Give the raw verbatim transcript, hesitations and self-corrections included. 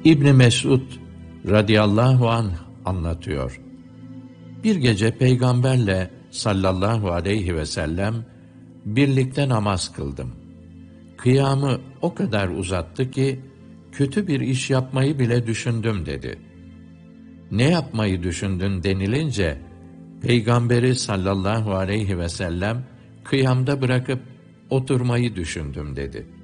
İbn Mesud radıyallahu anh anlatıyor. Bir gece Peygamberle sallallahu aleyhi ve sellem birlikte namaz kıldım. Kıyamı o kadar uzattı ki kötü bir iş yapmayı bile düşündüm dedi. Ne yapmayı düşündün denilince Peygamberi sallallahu aleyhi ve sellem kıyamda bırakıp oturmayı düşündüm dedi.